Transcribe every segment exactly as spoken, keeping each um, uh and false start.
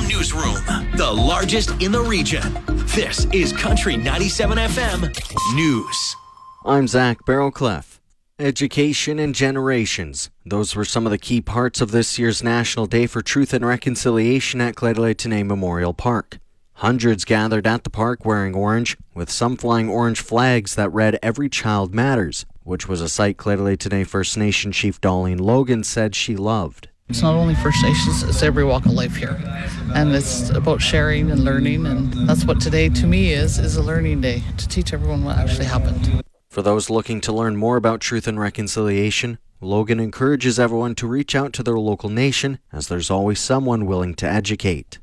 newsroom, the largest in the region. This is Country ninety-seven F M News. I'm Zach Barrowcliff. Education and generations. Those were some of the key parts of this year's National Day for Truth and Reconciliation at Clydalite Memorial Park. Hundreds gathered at the park wearing orange, with some flying orange flags that read "Every Child Matters," which was a sight Clydalite First Nation Chief Darlene Logan said she loved. It's not only First Nations, it's every walk of life here. And it's about sharing and learning, and that's what today to me is, is a learning day, to teach everyone what actually happened. For those looking to learn more about truth and reconciliation, Logan encourages everyone to reach out to their local nation, as there's always someone willing to educate.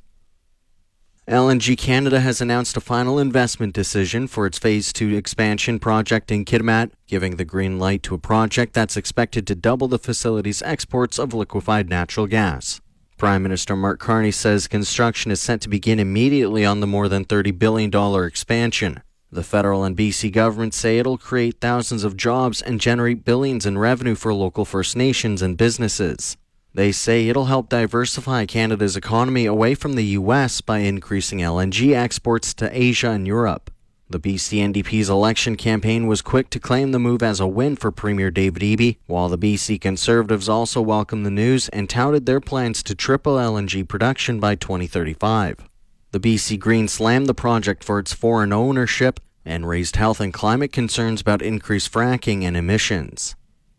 L N G Canada has announced a final investment decision for its Phase two expansion project in Kitimat, giving the green light to a project that's expected to double the facility's exports of liquefied natural gas. Prime Minister Mark Carney says construction is set to begin immediately on the more than thirty billion dollars expansion. The federal and B C governments say it'll create thousands of jobs and generate billions in revenue for local First Nations and businesses. They say it'll help diversify Canada's economy away from the U S by increasing L N G exports to Asia and Europe. The B C N D P's election campaign was quick to claim the move as a win for Premier David Eby, while the B C Conservatives also welcomed the news and touted their plans to triple L N G production by twenty thirty-five. The B C Greens slammed the project for its foreign ownership and raised health and climate concerns about increased fracking and emissions.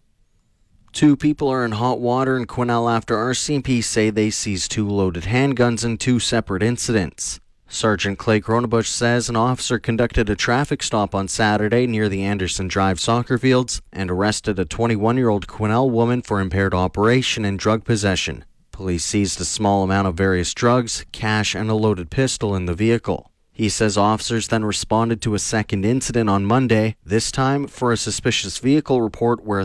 Two people are in hot water in Quesnel after R C M P say they seized two loaded handguns in two separate incidents. Sergeant Clay Cronabush says an officer conducted a traffic stop on Saturday near the Anderson Drive soccer fields and arrested a twenty-one-year-old Quesnel woman for impaired operation and drug possession. Police seized a small amount of various drugs, cash, and a loaded pistol in the vehicle. He says officers then responded to a second incident on Monday, this time for a suspicious vehicle report where a